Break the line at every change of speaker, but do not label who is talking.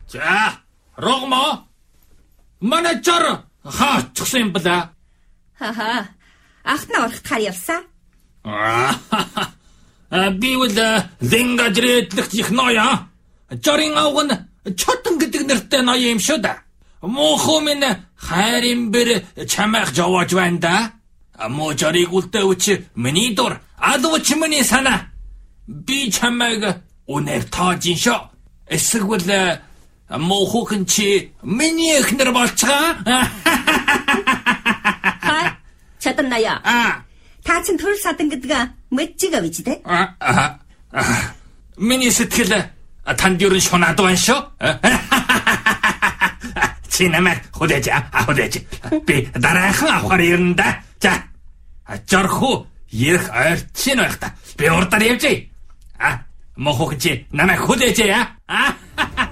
За, Рогмо. Манай жар хаачихсан юм бэлээ.
Хаха. Ахна орохтаар явсан.
Би үл зингажрэдлэгт их ноёа. Жарын авган чотон гэдэг нэртэй ноё юм шүү да. Мохо минь хайрын бэр чамайх жаваж байна да. Мо жарыг үлдээвч миний дур адвч миний санаа. Би чамайг үнээр таажин шо. Эсвэл мохохон чи миний эхнэр болцгаа.
Хай. Чатан ноё. Та чин төрөл садан гэдэг мэдчихэв биз дээ.
Миний сэтгэл танд юу шунаад байна шүү. Чи намайг хөдөөж. Би дараахан авахар ирнэ да. За. Жархуу ярих ойрчин байх та. Би урдаар явж. Мохоо чи намайг хөдөөж яа.